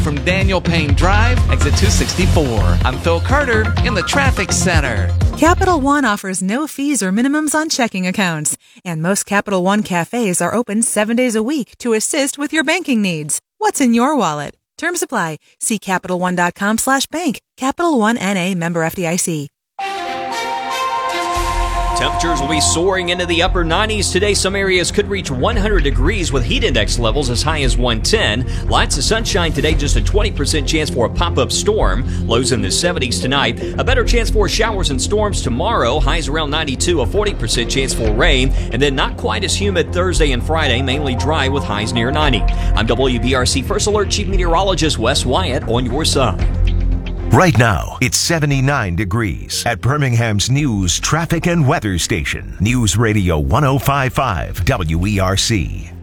from Daniel Payne Drive, exit 264. I'm Phil Carter in the Traffic Center. Capital One offers no fees or minimums on checking accounts, and most Capital One cafes are open 7 days a week to assist with your banking needs. What's in your wallet? Terms apply. See CapitalOne.com/bank. Capital One N.A. member FDIC. Temperatures will be soaring into the upper 90s today. Some areas could reach 100 degrees with heat index levels as high as 110. Lots of sunshine today, just a 20% chance for a pop-up storm. Lows in the 70s tonight. A better chance for showers and storms tomorrow. Highs around 92, a 40% chance for rain. And then not quite as humid Thursday and Friday, mainly dry with highs near 90. I'm WBRC First Alert Chief Meteorologist Wes Wyatt on your side. Right now, it's 79 degrees at Birmingham's News, Traffic, and Weather Station. News Radio 105.5 WERC.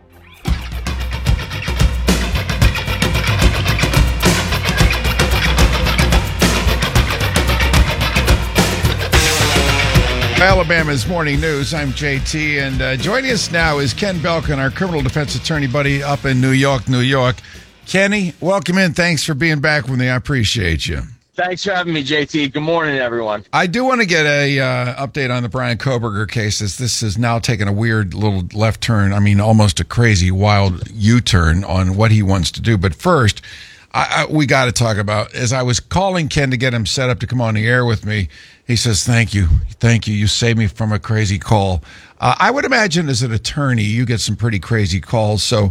Alabama's Morning News. I'm JT, and joining us now is Ken Belkin, our criminal defense attorney buddy up in New York, New York. Kenny, welcome in. Thanks for being back with me. I appreciate you. Thanks for having me, JT. Good morning, everyone. I do want to get a update on the Bryan Kohberger case. This has now taken a weird little left turn. I mean, almost a crazy, wild U-turn on what he wants to do. But first, we got to talk about, as I was calling Ken to get him set up to come on the air with me, he says, thank you. You saved me from a crazy call. I would imagine as an attorney, you get some pretty crazy calls. So,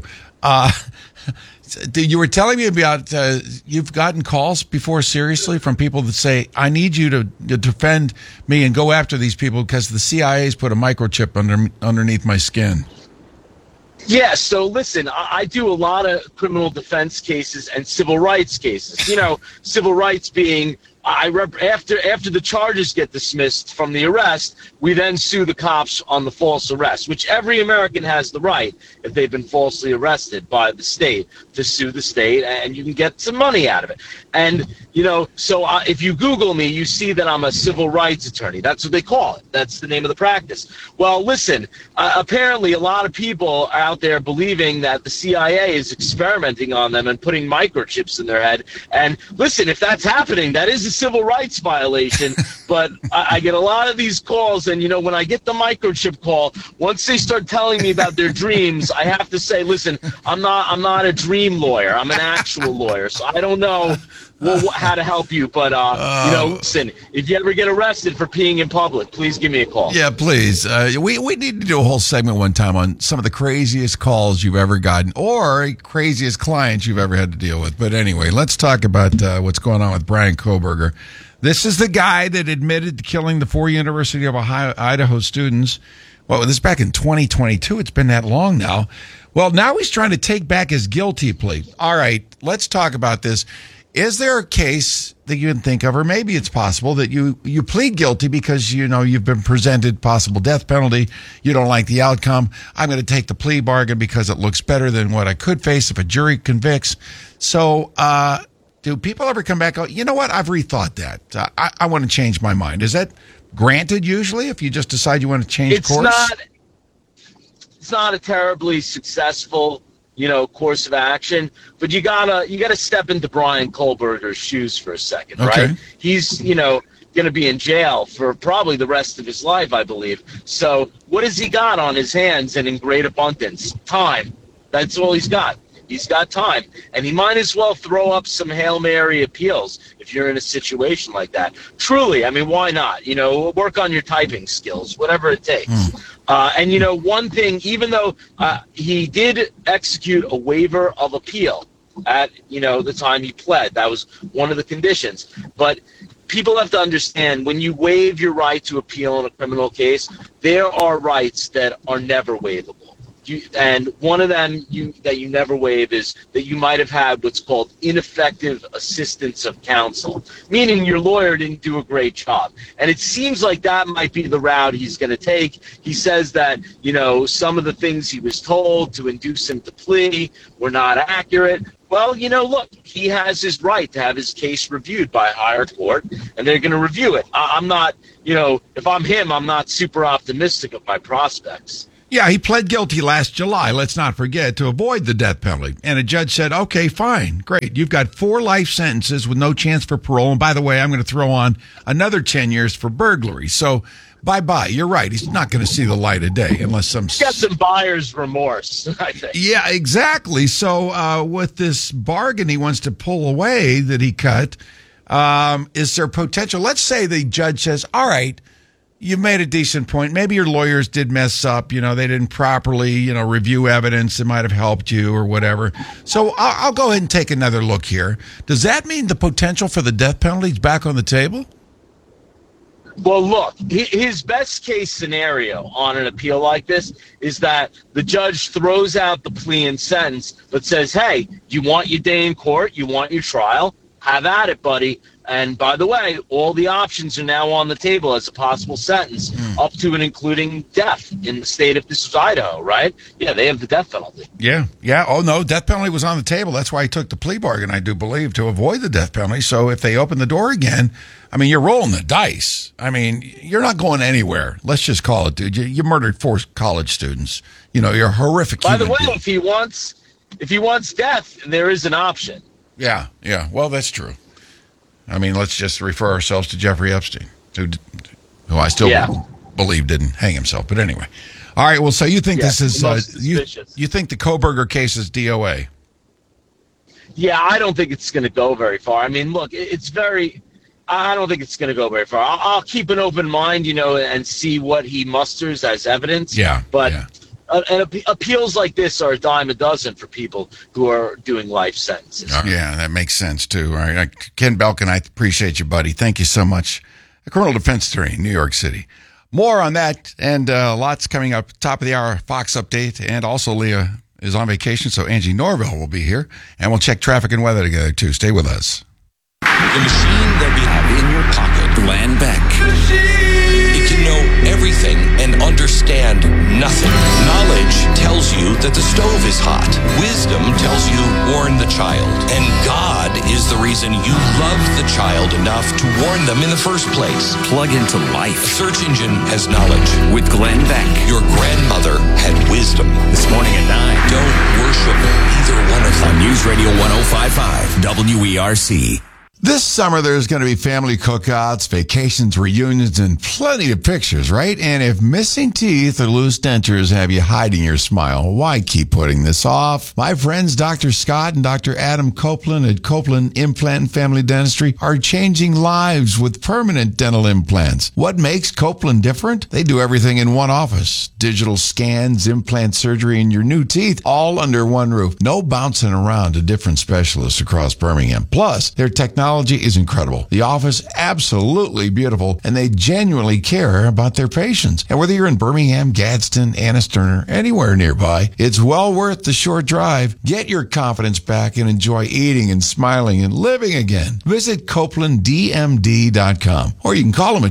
you were telling me about you've gotten calls before, seriously, from people that say, I need you to defend me and go after these people because the CIA's put a microchip underneath my skin. Yeah, so listen, I do a lot of criminal defense cases and civil rights cases. You know, civil rights being after the charges get dismissed from the arrest, we then sue the cops on the false arrest, which every American has the right, if they've been falsely arrested by the state, to sue the state, and you can get some money out of it. And, you know, so if you Google me, you see that I'm a civil rights attorney. That's what they call it. That's the name of the practice. Well, listen, apparently a lot of people are out there believing that the CIA is experimenting on them and putting microchips in their head. And listen, if that's happening, that is a civil rights violation. But I get a lot of these calls, and, you know, when I get the microchip call, once they start telling me about their dreams, I have to say, listen, I'm not a dream lawyer. I'm an actual lawyer. So I don't know how to help you, but you know, listen, if you ever get arrested for peeing in public, please give me a call. Yeah, please. We need to do a whole segment one time on some of the craziest calls you've ever gotten or craziest clients you've ever had to deal with. But anyway, let's talk about what's going on with Bryan Kohberger. This is the guy that admitted to killing the 4 University of Idaho students. Well, this is back in 2022. It's been that long now. Well, now he's trying to take back his guilty plea. All right, let's talk about this. Is there a case that you can think of, or maybe it's possible that you plead guilty because, you know, you've been presented possible death penalty, you don't like the outcome, I'm going to take the plea bargain because it looks better than what I could face if a jury convicts. So, do people ever come back and go, you know what, I've rethought that. I want to change my mind. Is that granted usually if you just decide you want to change course? It's not a terribly successful, you know, course of action, but you gotta step into Bryan Kohberger's shoes for a second, okay. Right? He's, you know, going to be in jail for probably the rest of his life, I believe. So what has he got on his hands and in great abundance? Time. That's all he's got. He's got time, and he might as well throw up some Hail Mary appeals if you're in a situation like that. Truly, I mean, why not? You know, work on your typing skills, whatever it takes. And, you know, one thing, even though he did execute a waiver of appeal at, you know, the time he pled, that was one of the conditions. But people have to understand, when you waive your right to appeal in a criminal case, there are rights that are never waivable. And one of them that you never waive is that you might have had what's called ineffective assistance of counsel, meaning your lawyer didn't do a great job. And it seems like that might be the route he's going to take. He says that, you know, some of the things he was told to induce him to plea were not accurate. Well, you know, look, he has his right to have his case reviewed by a higher court, and they're going to review it. I'm not, you know, if I'm him, I'm not super optimistic of my prospects. Yeah, he pled guilty last July, let's not forget, to avoid the death penalty. And a judge said, okay, fine, great. You've got 4 life sentences with no chance for parole. And by the way, I'm going to throw on another 10 years for burglary. So bye-bye. You're right. He's not going to see the light of day unless some... He's got some buyer's remorse, I think. Yeah, exactly. So with this bargain he wants to pull away that he cut, is there potential? Let's say the judge says, all right, you've made a decent point. Maybe your lawyers did mess up. They didn't properly, review evidence that might have helped you or whatever. So I'll go ahead and take another look here. Does that mean the potential for the death penalty is back on the table? Well, look, his best case scenario on an appeal like this is that the judge throws out the plea and sentence, but says, hey, you want your day in court, you want your trial, have at it, buddy. And by the way, all the options are now on the table as a possible sentence, up to and including death in the state of, this is Idaho, right? Yeah, they have the death penalty. Yeah. Oh, no, death penalty was on the table. That's why he took the plea bargain, I do believe, to avoid the death penalty. So if they open the door again, you're rolling the dice. You're not going anywhere. Let's just call it, dude. You murdered 4 college students. You're a horrific By the way, being. if he wants death, there is an option. Yeah. Well, that's true. Let's just refer ourselves to Jeffrey Epstein, who I still believe didn't hang himself. But anyway. All right, well, so you think this is you think the Kohberger case is DOA? Yeah, I don't think it's going to go very far. Look, I don't think it's going to go very far. I'll keep an open mind, and see what he musters as evidence. Yeah. But appeals like this are a dime a dozen for people who are doing life sentences. Yeah, that makes sense, too. All right. Ken Belkin, I appreciate you, buddy. Thank you so much. A criminal defense attorney in New York City. More on that and lots coming up. Top of the hour, Fox update. And also, Leah is on vacation, so Angie Norville will be here. And we'll check traffic and weather together, too. Stay with us. The machine that we have in your pocket, Glenn Beck. It can know everything and understand nothing. Knowledge tells you that the stove is hot. Wisdom tells you warn the child. And God is the reason you love the child enough to warn them in the first place. Plug into life. A search engine has knowledge. With Glenn Beck. Your grandmother had wisdom. This morning at 9. Don't worship either one of them. On News Radio 105.5 WERC. This summer, there's going to be family cookouts, vacations, reunions, and plenty of pictures, right? And if missing teeth or loose dentures have you hiding your smile, why keep putting this off? My friends Dr. Scott and Dr. Adam Copeland at Copeland Implant and Family Dentistry are changing lives with permanent dental implants. What makes Copeland different? They do everything in one office. Digital scans, implant surgery, and your new teeth, all under one roof. No bouncing around to different specialists across Birmingham. Plus, their technology is incredible. The office, absolutely beautiful, and they genuinely care about their patients. And whether you're in Birmingham, Gadsden, Anniston, or anywhere nearby, it's well worth the short drive. Get your confidence back and enjoy eating and smiling and living again. Visit CopelandDMD.com, or you can call them at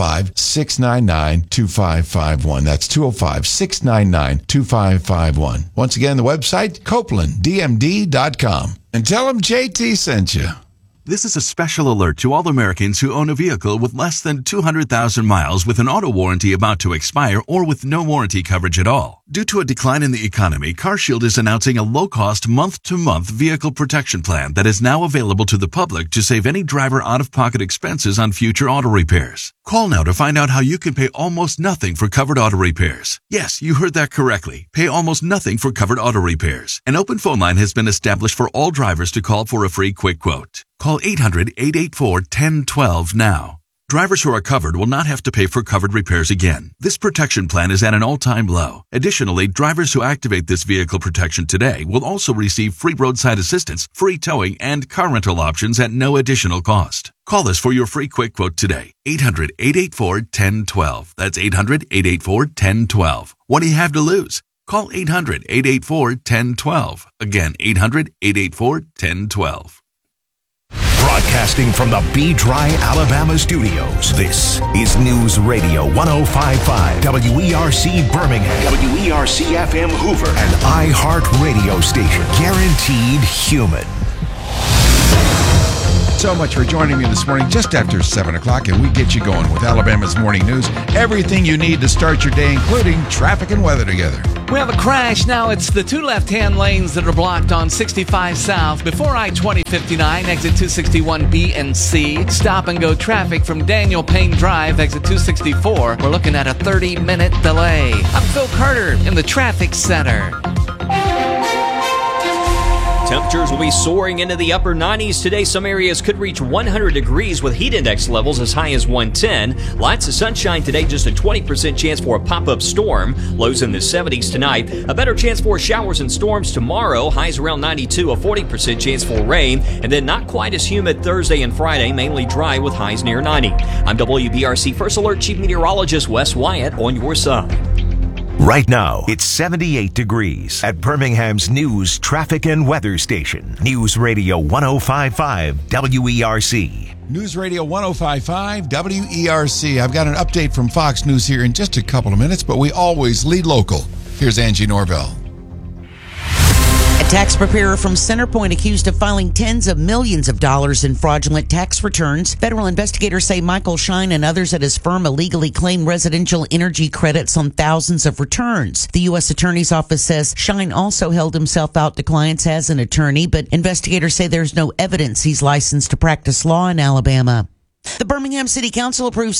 205-699-2551. That's 205-699-2551. Once again, the website, CopelandDMD.com. And tell them JT sent you. This is a special alert to all Americans who own a vehicle with less than 200,000 miles with an auto warranty about to expire or with no warranty coverage at all. Due to a decline in the economy, CarShield is announcing a low-cost month-to-month vehicle protection plan that is now available to the public to save any driver out-of-pocket expenses on future auto repairs. Call now to find out how you can pay almost nothing for covered auto repairs. Yes, you heard that correctly. Pay almost nothing for covered auto repairs. An open phone line has been established for all drivers to call for a free quick quote. Call 800-884-1012 now. Drivers who are covered will not have to pay for covered repairs again. This protection plan is at an all-time low. Additionally, drivers who activate this vehicle protection today will also receive free roadside assistance, free towing, and car rental options at no additional cost. Call us for your free quick quote today. 800-884-1012. That's 800-884-1012. What do you have to lose? Call 800-884-1012. Again, 800-884-1012. Broadcasting from the B-Dry, Alabama studios, this is News Radio 105.5 WERC Birmingham, WERC-FM Hoover, and iHeart Radio station. Guaranteed human. so much for joining me this morning just after 7 o'clock, and we get you going with Alabama's Morning News. Everything you need to start your day, including traffic and weather together. We have a crash now. It's the two left-hand lanes that are blocked on 65 South before I-2059, exit 261B and C. Stop-and-go traffic from Daniel Payne Drive, exit 264. We're looking at a 30-minute delay. I'm Phil Carter in the Traffic Center. Temperatures will be soaring into the upper 90s today. Some areas could reach 100 degrees with heat index levels as high as 110. Lots of sunshine today, just a 20% chance for a pop-up storm. Lows in the 70s tonight. A better chance for showers and storms tomorrow. Highs around 92, a 40% chance for rain. And then not quite as humid Thursday and Friday, mainly dry with highs near 90. I'm WBRC First Alert Chief Meteorologist Wes Wyatt on your side. Right now, it's 78 degrees at Birmingham's news, traffic, and weather station. News Radio 1055 WERC. News Radio 1055 WERC. I've got an update from Fox News here in just a couple of minutes, but we always lead local. Here's Angie Norvell. A tax preparer from Centerpoint accused of filing tens of millions of dollars in fraudulent tax returns. Federal investigators say Michael Shine and others at his firm illegally claimed residential energy credits on thousands of returns. The U.S. Attorney's Office says Shine also held himself out to clients as an attorney, but investigators say there's no evidence he's licensed to practice law in Alabama. The Birmingham City Council approved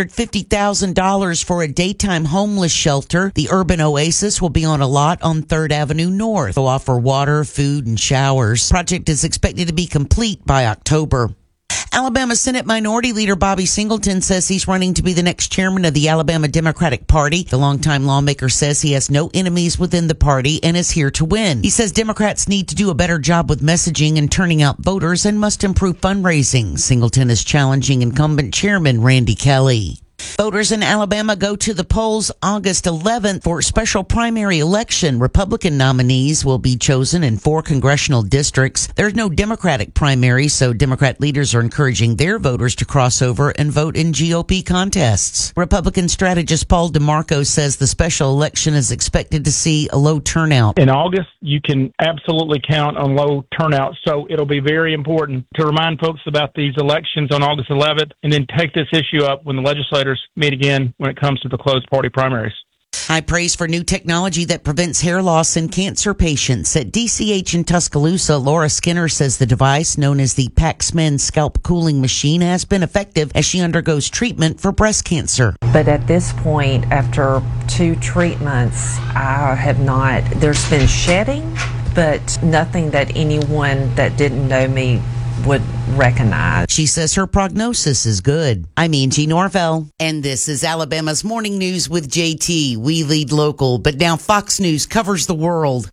$650,000 for a daytime homeless shelter. The Urban Oasis will be on a lot on 3rd Avenue North. They'll offer water, food, and showers. Project is expected to be complete by October. Alabama Senate Minority Leader Bobby Singleton says he's running to be the next chairman of the Alabama Democratic Party. The longtime lawmaker says he has no enemies within the party and is here to win. He says Democrats need to do a better job with messaging and turning out voters and must improve fundraising. Singleton is challenging incumbent chairman Randy Kelly. Voters in Alabama go to the polls August 11th for a special primary election. Republican nominees will be chosen in 4 congressional districts. There's no Democratic primary, so Democrat leaders are encouraging their voters to cross over and vote in GOP contests. Republican strategist Paul DeMarco says the special election is expected to see a low turnout. In August, you can absolutely count on low turnout, so it'll be very important to remind folks about these elections on August 11th and then take this issue up when the legislators meet again when it comes to the closed party primaries. High praise for new technology that prevents hair loss in cancer patients. At DCH in Tuscaloosa, Laura Skinner says the device, known as the Paxman scalp cooling machine, has been effective as she undergoes treatment for breast cancer. But at this point, after 2 treatments, I have not, there's been shedding, but nothing that anyone that didn't know me would recognize. She says her prognosis is good. I'm Angie Norvell, and this is Alabama's Morning News with JT. We lead local, but now Fox News covers the world.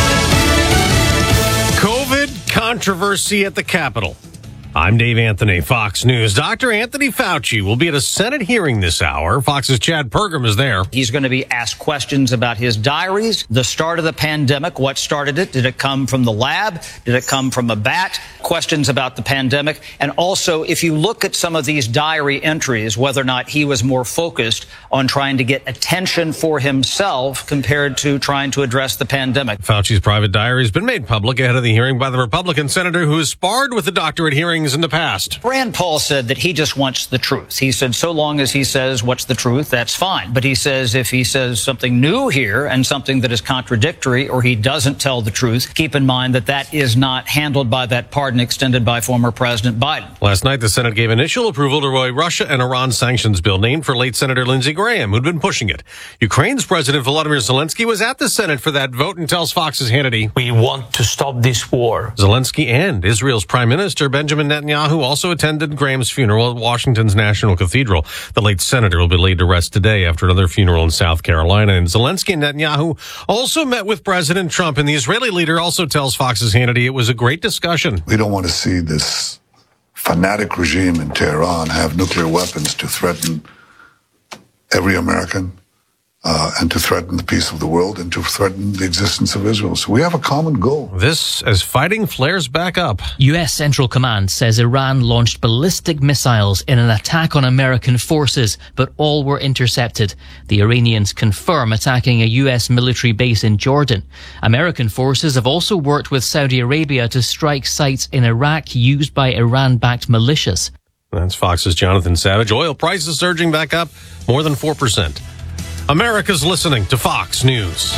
COVID controversy at the Capitol. I'm Dave Anthony, Fox News. Dr. Anthony Fauci will be at a Senate hearing this hour. Fox's Chad Pergram is there. He's going to be asked questions about his diaries, the start of the pandemic, what started it, did it come from the lab, did it come from a bat, questions about the pandemic, and also if you look at some of these diary entries, whether or not he was more focused on trying to get attention for himself compared to trying to address the pandemic. Fauci's private diary has been made public ahead of the hearing by the Republican senator who has sparred with the doctor at hearings in the past. Rand Paul said that he just wants the truth. He said so long as he says what's the truth, that's fine. But he says if he says something new here and something that is contradictory or he doesn't tell the truth, keep in mind that that is not handled by that pardon extended by former President Biden. Last night, the Senate gave initial approval to a Russia and Iran sanctions bill named for late Senator Lindsey Graham, who'd been pushing it. Ukraine's President Volodymyr Zelensky was at the Senate for that vote and tells Fox's Hannity, "We want to stop this war." Zelensky and Israel's Prime Minister Benjamin Netanyahu also attended Graham's funeral at Washington's National Cathedral. The late senator will be laid to rest today after another funeral in South Carolina. And Zelensky and Netanyahu also met with President Trump. And the Israeli leader also tells Fox's Hannity it was a great discussion. We don't want to see this fanatic regime in Tehran have nuclear weapons to threaten every American and to threaten the peace of the world and to threaten the existence of Israel. So we have a common goal. This as fighting flares back up. U.S. Central Command says Iran launched ballistic missiles in an attack on American forces, but all were intercepted. The Iranians confirm attacking a U.S. military base in Jordan. American forces have also worked with Saudi Arabia to strike sites in Iraq used by Iran-backed militias. That's Fox's Jonathan Savage. Oil prices surging back up more than 4%. America's listening to Fox News.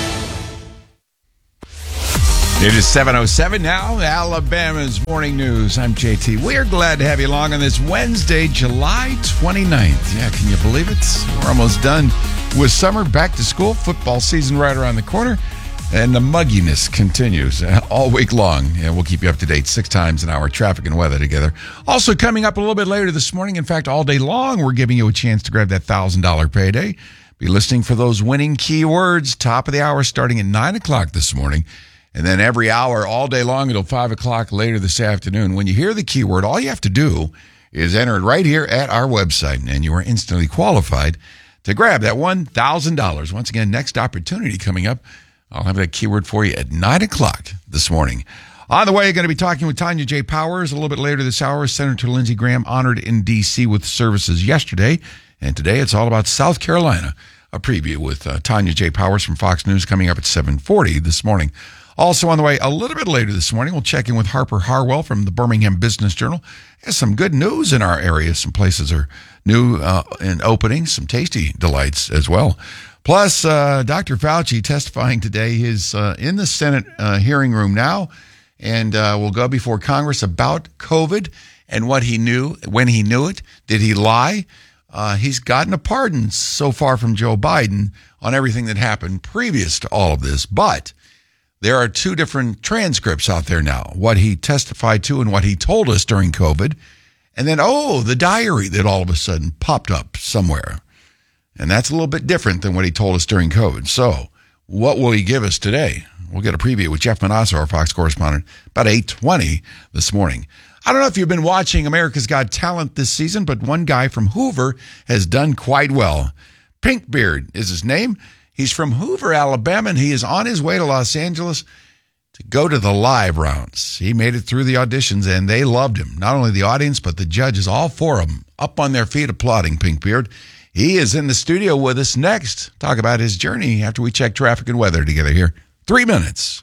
It is 7:07 now, Alabama's Morning News. I'm JT. We're glad to have you along on this Wednesday, July 29th. Yeah, can you believe it? We're almost done with summer, back to school, football season right around the corner, and the mugginess continues all week long. Yeah, we'll keep you up to date 6 times an hour, traffic and weather together. Also coming up a little bit later this morning, in fact, all day long, we're giving you a chance to grab that $1,000 payday. Be listening for those winning keywords, top of the hour, starting at 9 o'clock this morning. And then every hour, all day long, until 5 o'clock later this afternoon. When you hear the keyword, all you have to do is enter it right here at our website, and you are instantly qualified to grab that $1,000. Once again, next opportunity coming up. I'll have that keyword for you at 9 o'clock this morning. On the way, going to be talking with Tanya J. Powers a little bit later this hour. Senator Lindsey Graham honored in D.C. with services yesterday. And today it's all about South Carolina. A preview with Tanya J. Powers from Fox News coming up at 7:40 this morning. Also on the way a little bit later this morning, we'll check in with Harper Harwell from the Birmingham Business Journal. Has some good news in our area. Some places are new and opening, some tasty delights as well. Plus, Dr. Fauci testifying today. He's in the Senate hearing room now, and will go before Congress about COVID and what he knew, when he knew it. Did he lie? He's gotten a pardon so far from Joe Biden on everything that happened previous to all of this. But there are 2 different transcripts out there now, what he testified to and what he told us during COVID. And then, the diary that all of a sudden popped up somewhere. And that's a little bit different than what he told us during COVID. So what will he give us today? We'll get a preview with Jeff Manasso, our Fox correspondent, about 8:20 this morning. I don't know if you've been watching America's Got Talent this season, but one guy from Hoover has done quite well. Pinkbeard is his name. He's from Hoover, Alabama, and he is on his way to Los Angeles to go to the live rounds. He made it through the auditions, and they loved him. Not only the audience, but the judges, all 4 of them, up on their feet applauding Pinkbeard. He is in the studio with us next. Talk about his journey after we check traffic and weather together here. 3 minutes.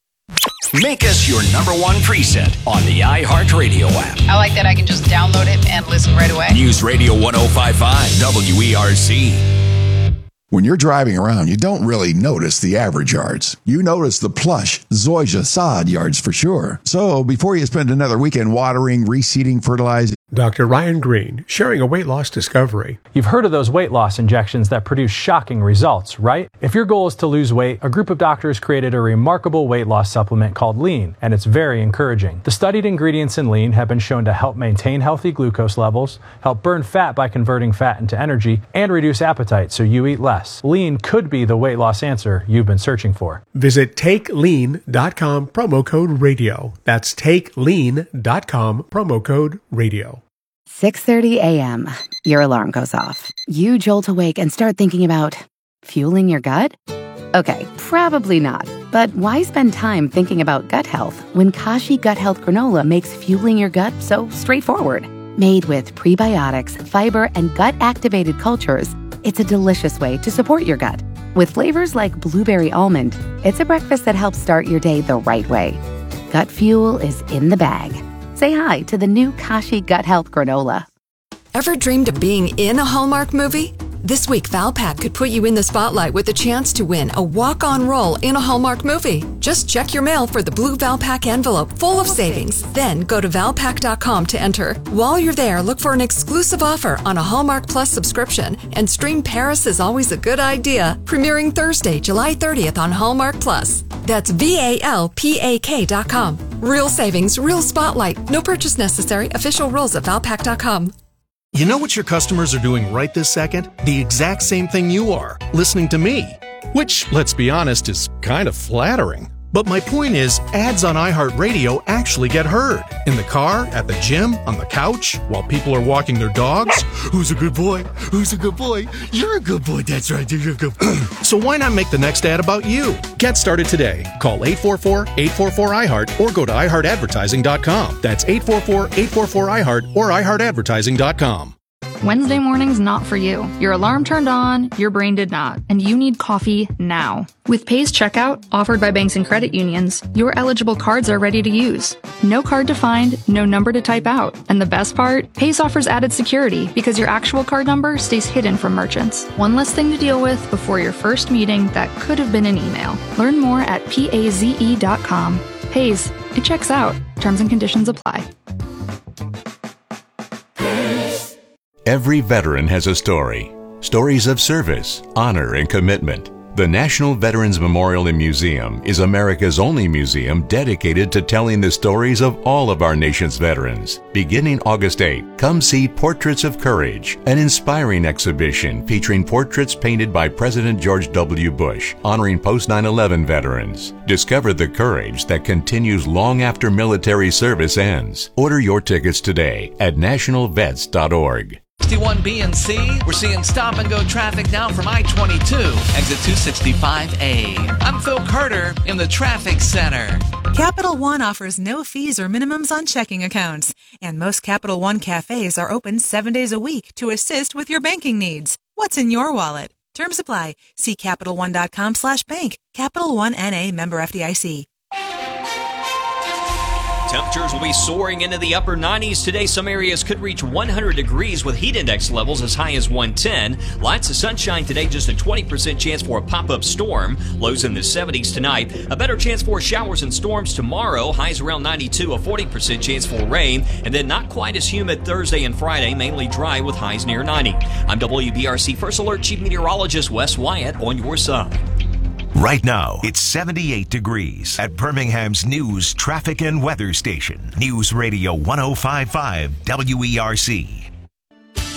Make us your number 1 preset on the iHeartRadio app. I like that I can just download it and listen right away. News Radio 105.5 WERC. When you're driving around, you don't really notice the average yards. You notice the plush zoysia sod yards for sure. So before you spend another weekend watering, reseeding, fertilizing. Dr. Ryan Green, sharing a weight loss discovery. You've heard of those weight loss injections that produce shocking results, right? If your goal is to lose weight, a group of doctors created a remarkable weight loss supplement called Lean, and it's very encouraging. The studied ingredients in Lean have been shown to help maintain healthy glucose levels, help burn fat by converting fat into energy, and reduce appetite so you eat less. Lean could be the weight loss answer you've been searching for. Visit TakeLean.com, promo code radio. That's TakeLean.com, promo code radio. 6:30 a.m. Your alarm goes off. You jolt awake and start thinking about fueling your gut? Okay, probably not. But why spend time thinking about gut health when Kashi Gut Health Granola makes fueling your gut so straightforward? Made with prebiotics, fiber, and gut-activated cultures, it's a delicious way to support your gut. With flavors like blueberry almond, it's a breakfast that helps start your day the right way. Gut fuel is in the bag. Say hi to the new Kashi Gut Health Granola. Ever dreamed of being in a Hallmark movie? This week, Valpak could put you in the spotlight with a chance to win a walk-on role in a Hallmark movie. Just check your mail for the blue Valpak envelope full of savings. Then go to Valpak.com to enter. While you're there, look for an exclusive offer on a Hallmark Plus subscription and stream Paris is Always a Good Idea, premiering Thursday, July 30th on Hallmark Plus. That's VALPAK.com. Real savings, real spotlight. No purchase necessary. Official rules at Valpak.com. You know what your customers are doing right this second? The exact same thing you are, listening to me. Which, let's be honest, is kind of flattering. But my point is, ads on iHeartRadio actually get heard. In the car, at the gym, on the couch, while people are walking their dogs. Who's a good boy? Who's a good boy? You're a good boy. That's right. You're a good boy. So why not make the next ad about you? Get started today. Call 844-844-iHeart or go to iHeartAdvertising.com. That's 844-844-iHeart or iHeartAdvertising.com. Wednesday morning's not for you. Your alarm turned on, your brain did not, and you need coffee now. With Pay's Checkout, offered by banks and credit unions, your eligible cards are ready to use. No card to find, no number to type out. And the best part? Pay's offers added security because your actual card number stays hidden from merchants. One less thing to deal with before your first meeting that could have been an email. Learn more at paze.com. Pay's, it checks out. Terms and conditions apply. Every veteran has a story. Stories of service, honor, and commitment. The National Veterans Memorial and Museum is America's only museum dedicated to telling the stories of all of our nation's veterans. Beginning August 8, come see Portraits of Courage, an inspiring exhibition featuring portraits painted by President George W. Bush, honoring post-9/11 veterans. Discover the courage that continues long after military service ends. Order your tickets today at nationalvets.org. 61B and C, we're seeing stop-and-go traffic now from I-22, exit 265A. I'm Phil Carter in the Traffic Center. Capital One offers no fees or minimums on checking accounts, and most Capital One cafes are open 7 days a week to assist with your banking needs. What's in your wallet? Terms apply. See CapitalOne.com/bank. Capital One N.A. member FDIC. Temperatures will be soaring into the upper 90s today. Some areas could reach 100 degrees with heat index levels as high as 110. Lots of sunshine today, just a 20% chance for a pop-up storm. Lows in the 70s tonight. A better chance for showers and storms tomorrow. Highs around 92, a 40% chance for rain. And then not quite as humid Thursday and Friday, mainly dry with highs near 90. I'm WBRC First Alert Chief Meteorologist Wes Wyatt on your side. Right now, it's 78 degrees at Birmingham's news, traffic, and weather station. News Radio 105.5 WERC.